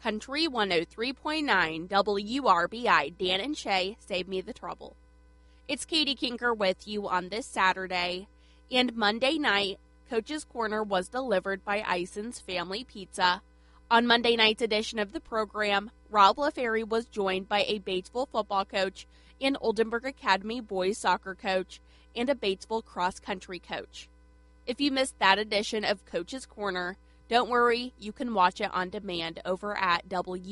Country 103.9 WRBI. Dan and Shay, save me the trouble. It's Katie Kinker with you on this Saturday, and Monday night, Coach's Corner was delivered by Ison's Family Pizza. On Monday night's edition of the program, Rob LaFerry was joined by a Batesville football coach, an Oldenburg Academy boys soccer coach, and a Batesville cross-country coach. If you missed that edition of Coach's Corner, don't worry, you can watch it on demand over at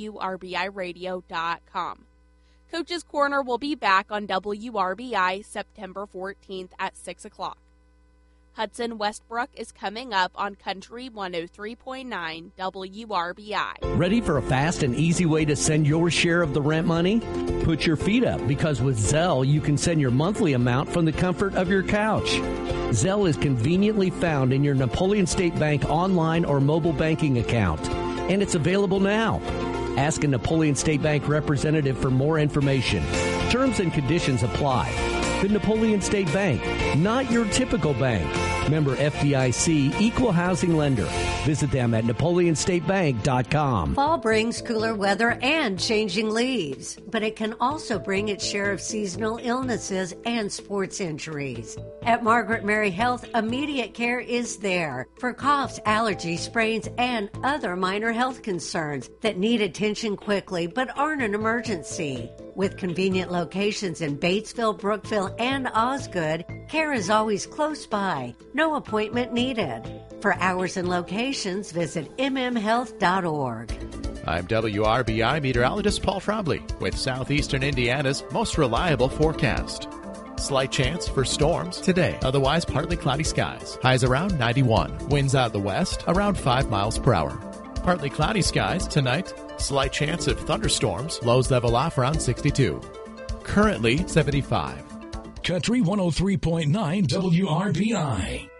WRBIRadio.com. Coach's Corner will be back on WRBI September 14th at 6 o'clock. Hudson Westbrook is coming up on Country 103.9 WRBI. Ready for a fast and easy way to send your share of the rent money? Put your feet up, because with Zelle, you can send your monthly amount from the comfort of your couch. Zelle is conveniently found in your Napoleon State Bank online or mobile banking account, and it's available now. Ask a Napoleon State Bank representative for more information. Terms and conditions apply. The Napoleon State Bank, not your typical bank. Member FDIC, equal housing lender. Visit them at NapoleonStateBank.com. Fall brings cooler weather and changing leaves, but it can also bring its share of seasonal illnesses and sports injuries. At Margaret Mary Health, immediate care is there for coughs, allergies, sprains, and other minor health concerns that need attention quickly but aren't an emergency. With convenient locations in Batesville, Brookville, and Osgood, care is always close by. No appointment needed. For hours and locations, visit mmhealth.org. I'm WRBI meteorologist Paul Frobley with Southeastern Indiana's most reliable forecast. Slight chance for storms today, otherwise partly cloudy skies. Highs around 91. Winds out the west around 5 miles per hour. Partly cloudy skies tonight. Slight chance of thunderstorms. Lows level off around 62. Currently 75. Country 103.9 WRBI.